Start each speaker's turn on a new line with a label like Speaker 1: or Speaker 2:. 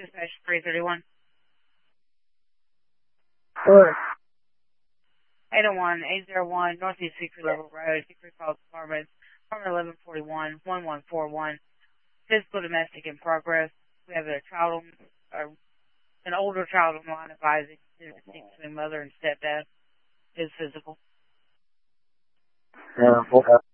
Speaker 1: Dispatch 331.
Speaker 2: Sure.
Speaker 1: 801 Northeast Secret Level Road, Secret Falls Apartments, apartment 1141, 1141. Physical domestic in progress. We have an older child on the line advising between mother and stepdad. Is physical.
Speaker 2: Yeah,